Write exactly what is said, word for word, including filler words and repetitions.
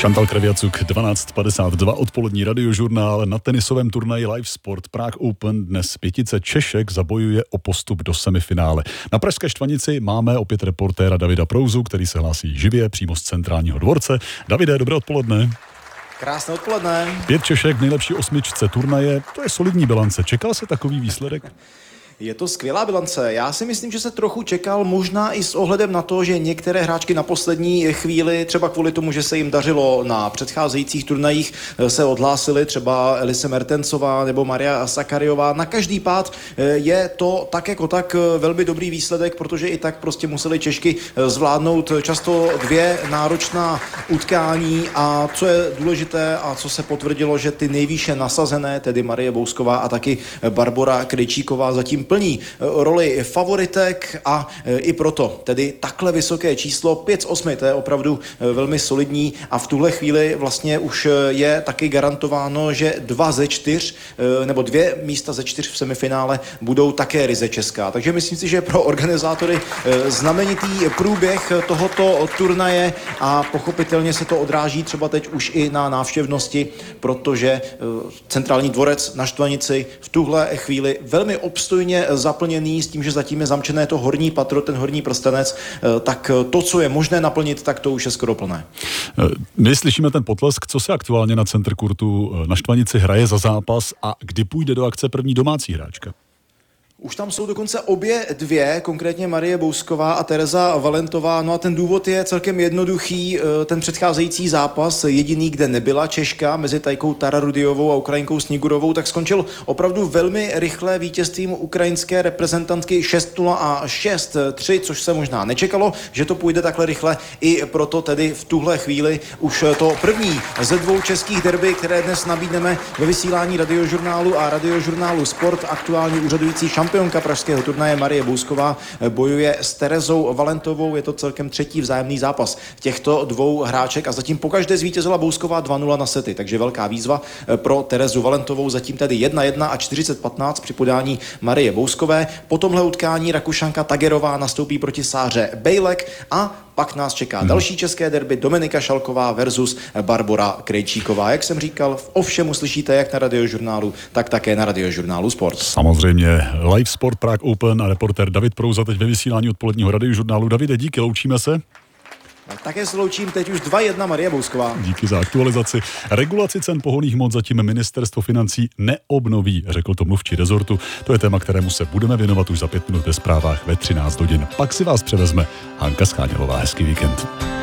Šantal Kraviacuk, dvanáct padesát dva, odpolední radiožurnál. Na tenisovém turnaji Live Sport Prague Open dnes pětice Češek zabojuje o postup do semifinále. Na pražské Štvanici máme opět reportéra Davida Prouzu, který se hlásí živě přímo z centrálního dvorce. Davide, dobré odpoledne. Krásné odpoledne. Pět Češek v nejlepší osmičce turnaje, to je solidní bilance. Čekal se takový výsledek? Je to skvělá bilance. Já si myslím, že se trochu čekal, možná i s ohledem na to, že některé hráčky na poslední chvíli, třeba kvůli tomu, že se jim dařilo na předcházejících turnajích, se odhlásily, třeba Elise Mertensová nebo Maria Sakariová. Na každý pád je to tak jako tak velmi dobrý výsledek, protože i tak prostě museli Češky zvládnout často dvě náročná utkání a co je důležité a co se potvrdilo, že ty nejvýše nasazené, tedy Marie Bousková a taky Barbora Krejčíková zatím plní roli favoritek a i proto tedy takhle vysoké číslo pět z osmi, to je opravdu velmi solidní a v tuhle chvíli vlastně už je taky garantováno, že dva ze čtyř nebo dvě místa ze čtyř v semifinále budou také ryze česká. Takže myslím si, že pro organizátory znamenitý průběh tohoto turnaje a pochopitelně se to odráží třeba teď už i na návštěvnosti, protože centrální dvorec na Štvanici v tuhle chvíli velmi obstojně zaplněný s tím, že zatím je zamčené to horní patro, ten horní prstenec, tak to, co je možné naplnit, tak to už je skoro plné. My slyšíme ten potlesk, co se aktuálně na Center Courtu na Štvanici hraje za zápas a kdy půjde do akce první domácí hráčka? Už tam jsou dokonce obě dvě, konkrétně Marie Bousková a Tereza Valentová. No a ten důvod je celkem jednoduchý. Ten předcházející zápas, jediný, kde nebyla Češka, mezi Tajkou Tararudiovou a Ukrajinkou Snigurovou, tak skončil opravdu velmi rychle vítězstvím ukrajinské reprezentantky šest nula a šest tři, což se možná nečekalo, že to půjde takhle rychle. I proto tedy v tuhle chvíli už to první ze dvou českých derby, které dnes nabídneme ve vysílání radiožurnálu a radiožurnálu Sport, aktuálně úřadující šampion Šampionka pražského turnaje Marie Bousková bojuje s Terezou Valentovou. Je to celkem třetí vzájemný zápas těchto dvou hráček a zatím pokaždé zvítězila Bousková dva nula na sety, takže velká výzva pro Terezu Valentovou. Zatím tedy jedna jedna a čtyřicet patnáct při podání Marie Bouskové. Po tomhle utkání Rakušanka Tagerová nastoupí proti Sáře Bejlek a pak nás čeká hmm. další české derby Dominika Šalková versus Barbora Krejčíková. Jak jsem říkal, o všem uslyšíte jak na radiožurnálu, tak také na radiožurnálu Sport. Samozřejmě. Live Sport Prague Open a reportér David Prouza teď ve vysílání odpoledního radiožurnálu. Davide, díky, loučíme se. Také se loučím, teď už dva jedna Marie Bousková. Díky za aktualizaci. Regulaci cen pohonných hmot zatím ministerstvo financí neobnoví, řekl to mluvčí rezortu. To je téma, kterému se budeme věnovat už za pět minut ve zprávách ve třináct hodin. Pak si vás převezme Hanka Schánělová. Hezký víkend.